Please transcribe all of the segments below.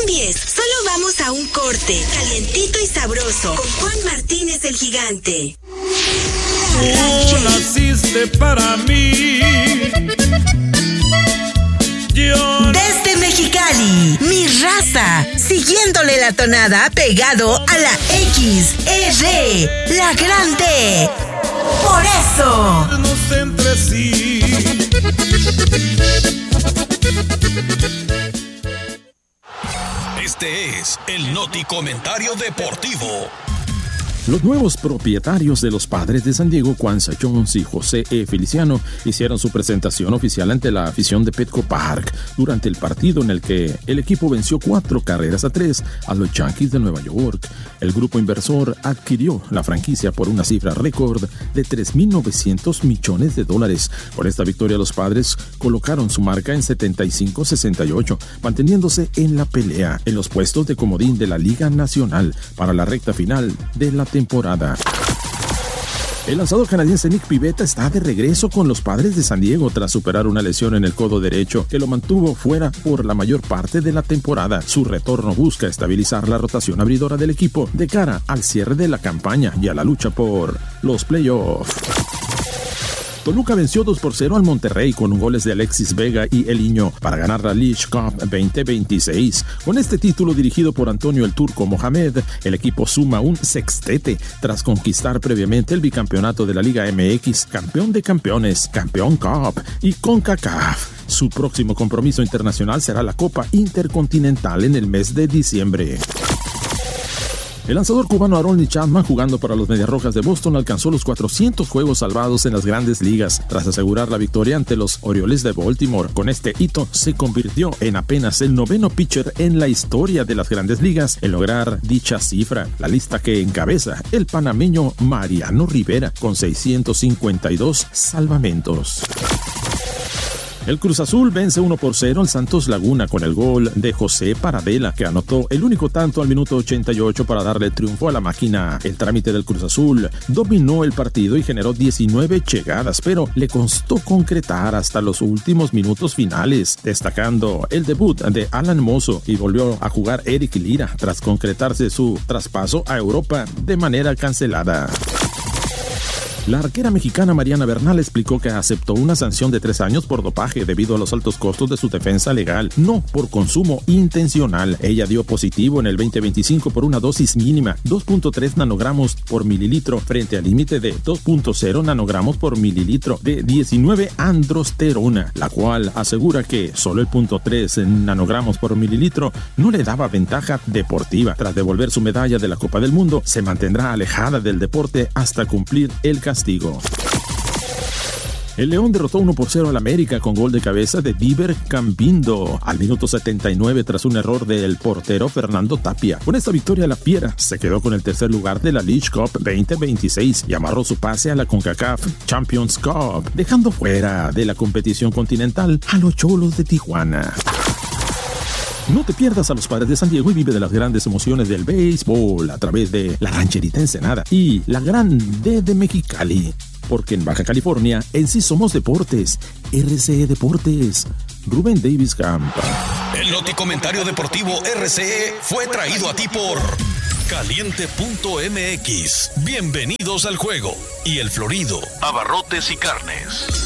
cambies. Solo vamos a un corte. Calientito y sabroso. Con Juan Martínez el Gigante. Tú naciste para mí. Desde Mexicali, mi raza, siguiéndole la tonada pegado a la XR, la grande. Por eso. Entre sí. Este es el Noti Comentario Deportivo. Los nuevos propietarios de los Padres de San Diego, Kwanzaa Jones y José E. Feliciano, hicieron su presentación oficial ante la afición de Petco Park durante el partido en el que el equipo venció 4-3 a los Yankees de Nueva York. El grupo inversor adquirió la franquicia por una cifra récord de $3,900 millones. Con esta victoria, los Padres colocaron su marca en 75-68, manteniéndose en la pelea en los puestos de comodín de la Liga Nacional para la recta final de la temporada. El lanzador canadiense Nick Pivetta está de regreso con los Padres de San Diego tras superar una lesión en el codo derecho que lo mantuvo fuera por la mayor parte de la temporada. Su retorno busca estabilizar la rotación abridora del equipo de cara al cierre de la campaña y a la lucha por los playoffs. Toluca venció 2-0 al Monterrey con goles de Alexis Vega y Eliño para ganar la League Cup 2026. Con este título dirigido por Antonio el Turco Mohamed, el equipo suma un sextete tras conquistar previamente el bicampeonato de la Liga MX, campeón de campeones, campeón Cup y CONCACAF. Su próximo compromiso internacional será la Copa Intercontinental en el mes de diciembre. El lanzador cubano Aroldis Chapman, jugando para los Mediarrojas de Boston, alcanzó los 400 juegos salvados en las Grandes Ligas tras asegurar la victoria ante los Orioles de Baltimore. Con este hito se convirtió en apenas el noveno pitcher en la historia de las Grandes Ligas en lograr dicha cifra. La lista que encabeza el panameño Mariano Rivera con 652 salvamentos. El Cruz Azul vence 1-0 al Santos Laguna con el gol de José Paradela, que anotó el único tanto al minuto 88 para darle triunfo a la máquina. El trámite del Cruz Azul dominó el partido y generó 19 llegadas, pero le costó concretar hasta los últimos minutos finales, destacando el debut de Alan Mozo, y volvió a jugar Eric Lira tras concretarse su traspaso a Europa de manera cancelada. La arquera mexicana Mariana Bernal explicó que aceptó una sanción de 3 años por dopaje debido a los altos costos de su defensa legal, no por consumo intencional. Ella dio positivo en el 2025 por una dosis mínima, 2.3 nanogramos por mililitro, frente al límite de 2.0 nanogramos por mililitro de 19 androsterona, la cual asegura que solo el 0.3 nanogramos por mililitro no le daba ventaja deportiva. Tras devolver su medalla de la Copa del Mundo, se mantendrá alejada del deporte hasta cumplir el castigo. El León derrotó 1-0 al América con gol de cabeza de Diver Cambindo al minuto 79 tras un error del portero Fernando Tapia. Con esta victoria, la Fiera se quedó con el tercer lugar de la League Cup 2026 y amarró su pase a la CONCACAF Champions Cup, dejando fuera de la competición continental a los Cholos de Tijuana. No te pierdas a los Padres de San Diego y vive de las grandes emociones del béisbol a través de la Rancherita Ensenada y la Grande de Mexicali. Porque en Baja California, en sí somos deportes. RCE Deportes. Rubén Davis Campa. El Noti Comentario Deportivo RCE fue traído a ti por Caliente.mx. Bienvenidos al juego. Y El Florido, abarrotes y carnes.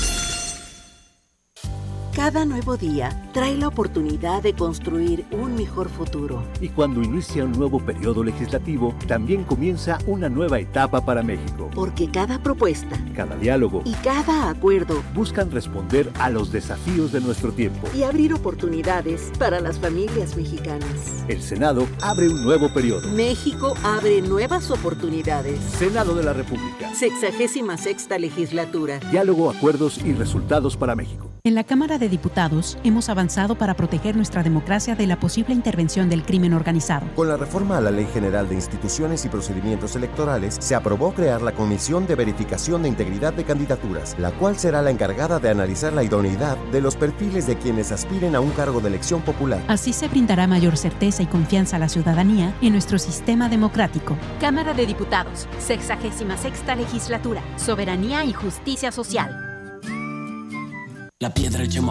Cada nuevo día trae la oportunidad de construir un mejor futuro. Y cuando inicia un nuevo periodo legislativo, también comienza una nueva etapa para México. Porque cada propuesta, cada diálogo y cada acuerdo buscan responder a los desafíos de nuestro tiempo y abrir oportunidades para las familias mexicanas. El Senado abre un nuevo periodo. México abre nuevas oportunidades. Senado de la República. 66ª legislatura. Diálogo, acuerdos y resultados para México. En la Cámara de Diputados hemos avanzado para proteger nuestra democracia de la posible intervención del crimen organizado. Con la reforma a la Ley General de Instituciones y Procedimientos Electorales, se aprobó crear la Comisión de Verificación de Integridad de Candidaturas, la cual será la encargada de analizar la idoneidad de los perfiles de quienes aspiren a un cargo de elección popular. Así se brindará mayor certeza y confianza a la ciudadanía en nuestro sistema democrático. Cámara de Diputados, 66ª Legislatura, Soberanía y Justicia Social. La piedra, el yema